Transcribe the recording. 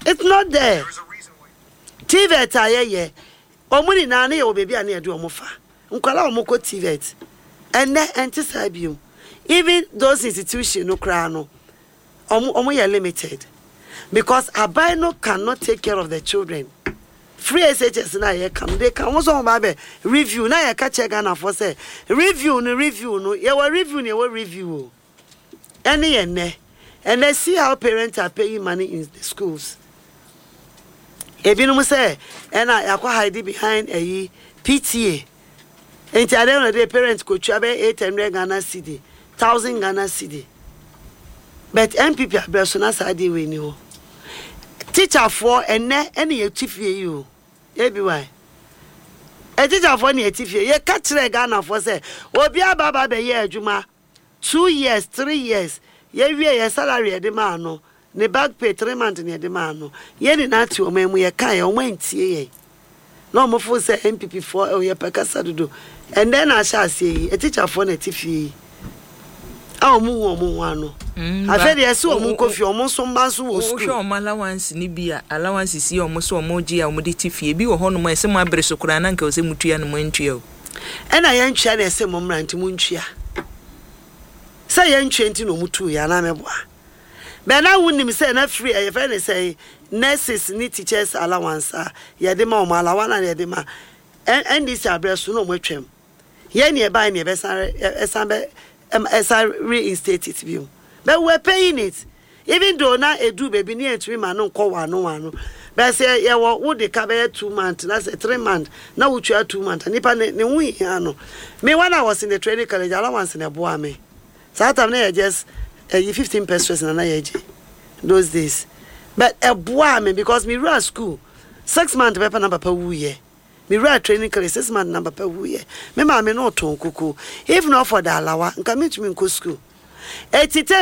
It's not there. TVET aye. Omuni na na ye obebi ana edu omofa. Nkwala omoko TVET. Ene enti sabium. Even those institutions no cry no. Omo ye limited. Because Abino cannot take care of the children. Free SHS na ye come. They can also babe review na ye catch Ghana for say review no ye will review. Any and they see how parents are paying money in the schools. Ebinum say and I hide behind a PTA. And the parents could travel 800 Ghana cedi, 1,000 Ghana cedi. But MPP are persona side we knew. Teacher for and any chief you. Why? A teacher for any chief ye catch Ghana for say, Obia Baba be ye Juma 2 years, 3 years, ye salary at the man no. Ne bag pay 3 months near the man no. Ye ni not to me we kai on went ye. No more for say MPP for oh ye pekasa do. And then I shall say a teacher for a tiffy. Oh, no. I said, yes, so coffee almost some mass was sure allowance, Nibia, allowance is almost or more Gia or Moditifi, be or Honoma, some my breast of Crananka was a Mutian Montreal. And I ain't shed a same man to Munchia. Say, ain't chanting no Mutuya, and I'm a boy. But I wouldn't say enough free, if any say, nurses need teachers allowance, Yadema, Malawana, Yadema, and this are breast no more trim. Ye nearby near as I reinstate it view. But we're paying it. Even though now a do baby near 3 months, no call one. But say, yeah, what would they cover 2 months? That's a 3 months. Now we are 2 months. And if I know, me when I was in the training college, I once in a boy me. So I have just 15 pesos and an those days. But a boy me because me run school 6 months paper number per year. Me write training college 6 months number per year. Me mama no ton kuku. If not for the alawa, nka me to me school.